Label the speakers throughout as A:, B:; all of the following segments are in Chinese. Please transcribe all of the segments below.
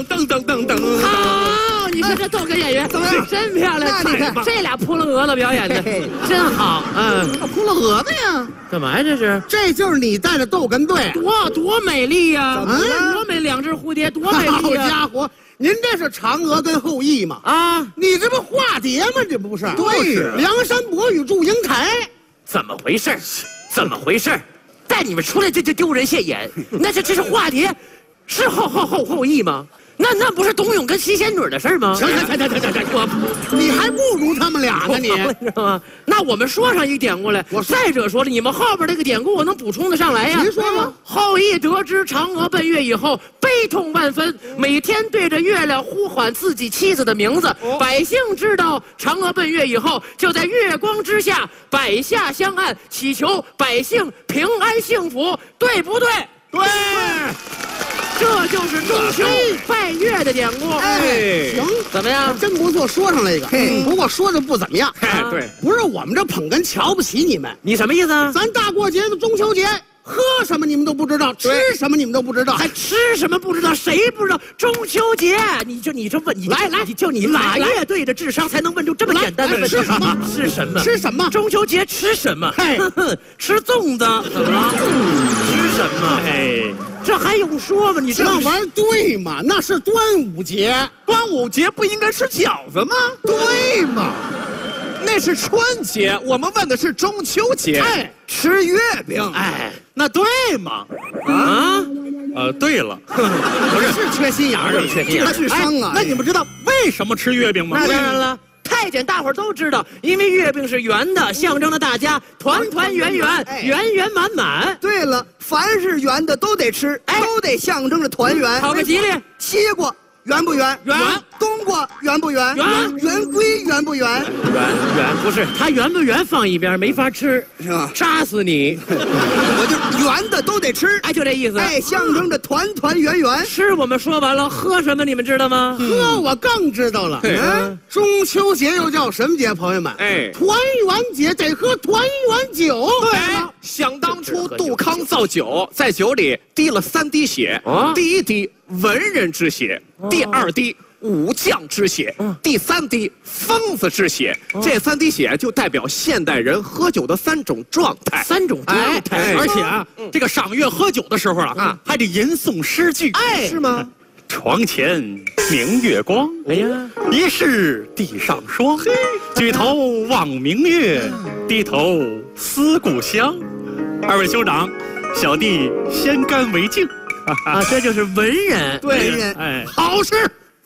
A: 噔噔噔噔。
B: 好，你说这逗哏演员怎么样？真漂亮！
C: 那你看
B: 这俩扑棱蛾子表演的真好。
C: 扑了蛾子呀？
B: 干嘛呀？这是？
C: 这就是你带的逗哏队，
B: 多美丽呀！多美，两只蝴蝶多美丽
C: 好
B: 呀！
C: 家伙，您这是嫦娥跟后羿吗？
B: 啊，
C: 你这不化蝶吗？这不是？
A: 对是
C: 梁山伯与祝英台。
B: 怎么回事？怎么回事？带你们出来这就丢人现眼。那这是化蝶，是后羿吗？那不是董永跟西仙女的事吗？
C: 行，你还不如他们俩呢，你
B: 知道吗？那我们说上一典故来。再者说了，你们后边这个典故我能补充得上来呀？
C: 您说吧。
B: 后羿得知嫦娥奔月以后，悲痛万分，每天对着月亮呼唤自己妻子的名字。百姓知道嫦娥奔月以后，就在月光之下摆下香案，祈求百姓平安幸福，对不对？
A: 对，
B: 这就是中秋拜月的典故。
C: 行，
B: 怎么样？
C: 真不错，说上了一个。不过说的不怎么样。
A: 对，
C: 不是我们这捧哏瞧不起你们。
B: 你什么意思啊？
C: 咱大过节的中秋节，喝什么你们都不知道，吃什么你们都不知道，
B: 还吃什么不知道？谁不知道？中秋节，你这问你
C: 来，
B: 就你哪乐队的智商才能问出这么简单的问题？
C: 吃什么？
B: 吃什么？
C: 吃什么？
B: 中秋节吃什么？
C: 嘿，
B: 吃粽子，怎么了？吃什么？哎，这还用说吗？你
C: 那玩意儿对吗？那是端午节，
A: 端午节不应该吃饺子吗？
C: 对吗？
A: 那是春节，我们问的是中秋节。
C: 哎，
A: 吃月饼，
B: 哎，
A: 那对吗？对了，
C: 不是缺心眼儿，
B: 缺心眼儿
C: 那是伤啊。
A: 那你们知道为什么吃月饼吗？
B: 那当然了。太监大伙儿都知道，因为月饼是圆的，象征着大家团团圆圆、圆圆满满。
D: 对了，凡是圆的都得吃，都得象征着团圆。
B: 讨个吉利。
D: 西瓜圆不圆？
B: 圆。
D: 冬瓜圆不圆？
B: 圆。
D: 圆规圆不圆？
B: 圆不是它圆不圆放一边没法吃，
D: 是吧？
B: 扎死你！
D: 我就圆的都得吃，
B: 哎，就这意思。
D: 哎，象征着团团圆圆。
B: 吃我们说完了，喝什么你们知道吗？
C: 喝我更知道了。中秋节又叫什么节？朋友们，团圆节得喝团圆酒。
A: 对，想当初杜康造酒，在酒里滴了3滴血，第1滴文人之血，第2滴武将之血，第3滴疯子之血。这3滴血就代表现代人喝酒的3种状态。
B: 3种状态，
E: 而且啊，这个赏月喝酒的时候啊，还得吟诵诗句。
B: 哎，
D: 是吗？
E: 床前明月光，
B: 哎呀，
E: 疑是地上霜。举头望明月，低头思故乡。2位兄长，小弟先干为敬。
B: 啊，这就是文人。
D: 对人，
E: 哎，
A: 好事！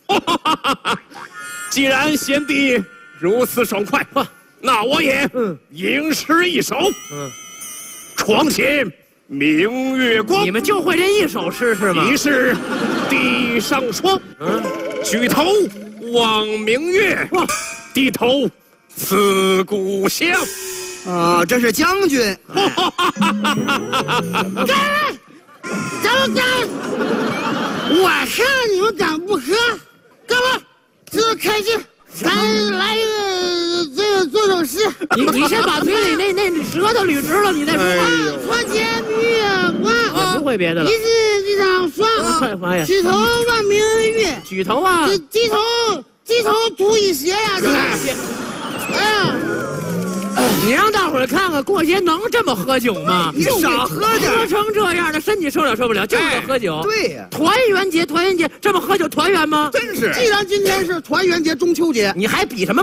A: 既然贤弟如此爽快，那我也吟诗一首。床前明月光，
B: 你们就会这一首诗是吗？
A: 疑是地上霜。举头望明月，低头思故乡。
D: 啊，这是将军。
C: 干！我看你们敢不喝？干嘛？这开心，咱来一个这个做首诗。
B: 你先把嘴里那舌头捋直了，你再说。
C: 床前明月光，
B: 也不会别的了。
C: 疑是地上霜。举头望明月。
B: 举头啊！
C: 低头吐一血呀！哎呀！
B: 你让大伙儿看看，过节能这么喝酒吗？
D: 你少喝点，
B: 喝成这样的，身体受不了，就是要喝酒。
D: 对呀，
B: 团圆节，这么喝酒团圆吗？
A: 真是。
C: 既然今天是团圆节、中秋节，
B: 你还比什么